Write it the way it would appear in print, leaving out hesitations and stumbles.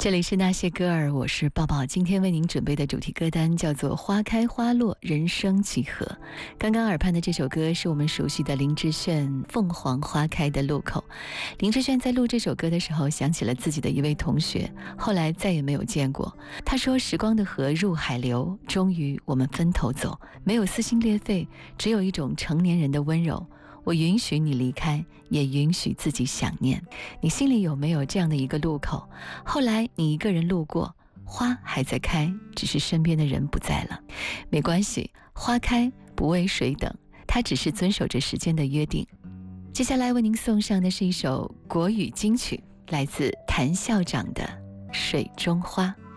这里是那些歌儿，我是抱抱。今天为您准备的主题歌单叫做《花开花落，人生几何》。刚刚耳畔的这首歌是我们熟悉的林志炫《凤凰花开的路口》。林志炫在录这首歌的时候，想起了自己的一位同学，后来再也没有见过。他说：“时光的河入海流，终于我们分头走，没有撕心裂肺，只有一种成年人的温柔。我允许你离开，也允许自己想念。你心里有没有这样的一个路口？后来你一个人路过，花还在开，只是身边的人不在了。没关系，花开不为谁等，它只是遵守着时间的约定。”接下来为您送上的是一首国语金曲，来自谭校长的《水中花》。